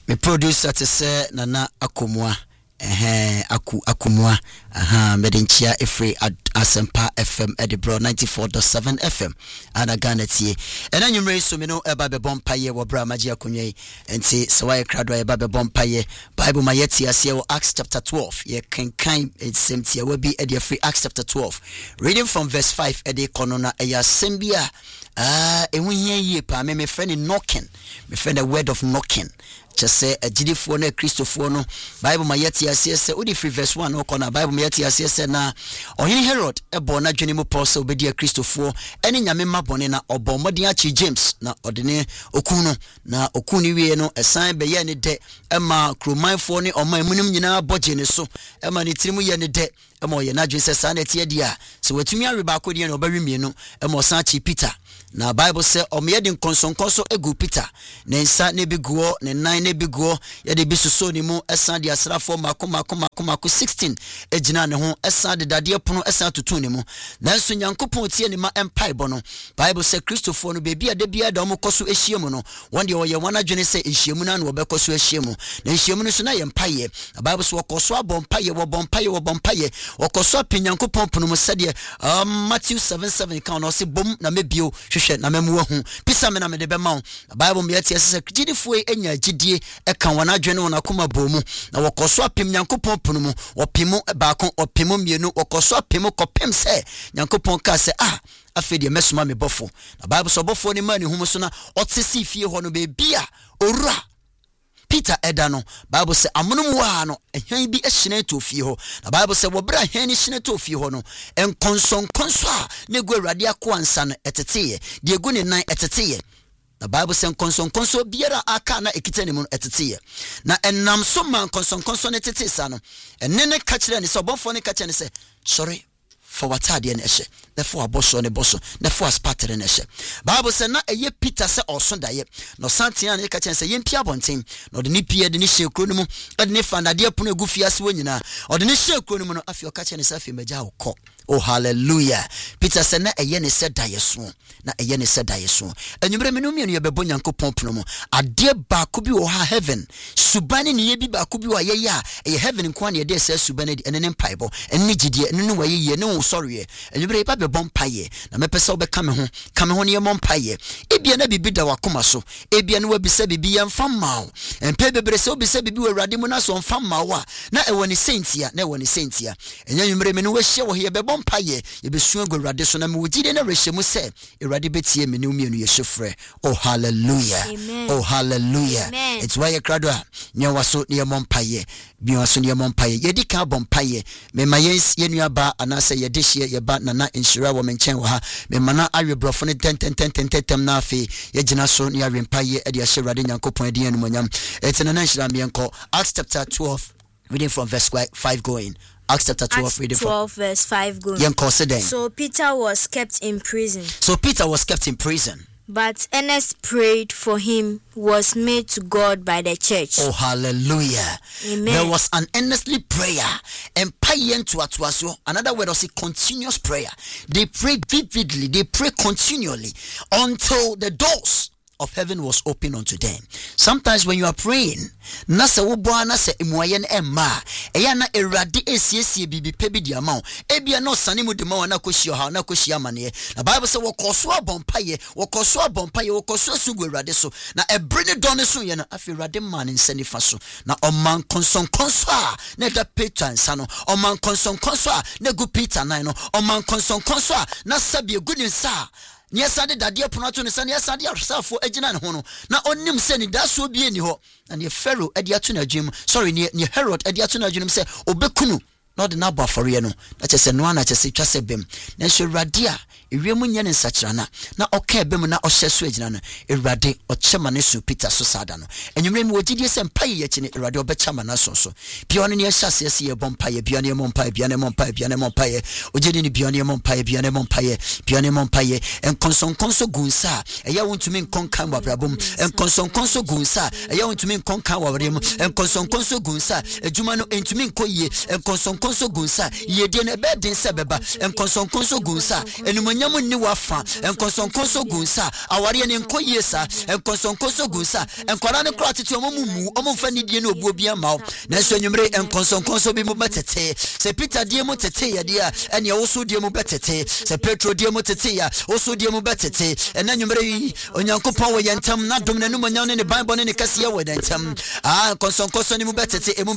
Me producer to say Nana Akumwa. Akumwa. Medinchia Efree at Asempa FM Edinburgh 94.7 FM. And Ghana tie. And then you raise so me know about the bompaye wa bra magia kunye. And say so I crowd about the bompaye. Bible mayeti asiye Acts chapter 12. Ye can kind it's empty. Will be at free Acts chapter 12. Reading from verse 5 edi konona eya sembia. Ye pa me friend knocking. Me friend a word of knocking. Just say a GD4 no Christopher no Bible mayeti asiye odi free verse 1 no kona Bible mayeti asiye na Ohin Herod ebo na dwene mu pose obedi Christopher ene nyame mabone na obo modin achi James na odene okunu na okunu wie no esan be ye ne de ema kromanfo ne oman munum nyina boje ne so ema ne tirimu ye ne de ema ye na dwen se sa na tie dia se watumi areba akodi ne obawe mienu ema osan achi Peter na Bible say omyedin konsonkonso egu Peter ne nsa ne biguo ne nan ne biguo ye de bisuso ni mu esan de asrafo mako 16 ejina ne ho esan de dade pono esan tutu ne mu nanso Nyankopon tie ne ma empire bono Bible say Christopher no bebi ade bia da omokoso ehiemu no wonde oye wana dwene say ehiemu na no obekoso ehiemu na ehiemu no so na ye empire Bible say wokoso abompaye wobompaye wokoso Nyankopon pono mu sede Matthew 7:7 kan no se bom na mebio na memu hu pisa me na me de be ma Bible me yete se gidifo enya gidie e kan wana adwene wona koma bomu na wokoso apem Nyankopon pono mu opemu baako opemu mienu wokoso apemu kopem se Nyankopon ka se afede mesoma me bofo na Bible so bofo ni mani hu so na otesi fie ho no be bia owura Peter edano Bible say amunum wa no ehwan bi ehine to fie ho na Bible say wo bra ehwan ni hine to fie ho no enkonson a ne gu awrade akoansa no eteteye de egu ne nan eteteye na Bible say enkonson biara aka na ekitani mu eteteye na enam so man konson ne tetesa no enne ka kire ne so bonfo ne ka kire ne say sorry for what ade ne ehye therefore aboso ne boso therefore spatter ne ehye Bible say na eye Peter say oso daye no santia ne ka chen say yempia bonten no de ne pie de ne hye kro no mu de ne fandade pono egu fiase wonyina o de ne hye kro no mu no afi o ka chen ne say afi magya okọ oh hallelujah Peter say na eye ne say daye so na eye ne say daye so anwumre me no mienu ye bebo Nyankopon pono mu ade ba ko bi wo ha heaven subane ne ye bi ba ko bi wo ye ya eye heaven nko na ye de say subane de ene ne mpaibo ene gidie ene no waye ye ne sorry anwumre ba be bompaye na mepese obeka me ho ne ye mompaye ebia na bibi da wakoma so ebia na wabisa bibi ye mfamma o empe bebre se obisa bibi wo awrade mu na so mfamma wo na ewoni sentia enya anwumre me no wahye wo ye be bompaye ye be suagu awrade so na me wogide na rehye mu se awrade betie me ne umienu ye hyefre oh hallelujah amen. Oh hallelujah amen. It's why ye krado a nyawa so ne ye mompaye biwa so ne ye mompaye ye dika bompaye me mayens ye nuaba anase ye dehye ye ba nana inshira wo menchen wo ha me mana awebrofo ne ten na afi ye gina so ne awempaye e de ahye awrade Nyankopon de anumanyam etenana inshira me enko Acts chapter 12 reading from verse 5 going Acts chapter 12 Acts reading 12 from verse 5 going. So Peter was kept in prison. But Ernest prayed for him, was made to God by the church. Oh, hallelujah. Amen. There was an earnestly prayer. And another word was a continuous prayer. They prayed vividly, they prayed continually until the doors of heaven was open unto them. Sometimes when you are praying, nasa woboa nasa emuaye na emma eya na erade esiesie bibi pebi di amount ebia no sane mu de ma na kohia ha na kohia mane na Bible say wokoso abompaye wokoso sugu erade so na ebre ne don so ye na afi erade man nsani fa so na oman konson a na da Peter nsa no oman konson a na gu Peter nan no oman konson a na sabie gu ne nsa Niasade dadia punato ne sane yasade arsafo agina ne ho no na onnim se ni daso bie ni ho na ne Pharaoh ade ato na adwum ne Herod ade ato na adwum se obekunu na ode na bafore no na chese no ana chese twase bem na nso Awrade a ewiemu nya ne nsakirana na oka bem na ohye so agina no Awrade ochema ne su Peter so sada no enwumre mi wogidie se mpaye ye chine Awrade obechama na so bia no ne hyase yesi ye bompaye bia ne mompaye ogedi ne bia ne mompaye enkonsonkonso gunsa eya wontumi nkonkan wabrabom enkonsonkonso gunsa eya wontumi nkonkan wabrem enkonsonkonso gunsa ejuma no entumi nkoyie enkonsonkonso gunsa yedie ne bedin sebeba enkonsonkonso gunsa enumanya animonyam ni wafa enkonsonkonso gunsa aware ne nkoyie sa enkonsonkonso gunsa enkora ne kra tete omomumu omomfa ni die ne obuo bia mawo na so anwumre enkonsonkonso bi mu betete se Peter die mu tete ya dia ene woso die mu betete se Petro die mu tete ya woso die mu betete ena anwumre yi onyankopon wo yentam na dom na numonyam ne Bible ne kase ya wo yentam enkonsonkonso ni mu betete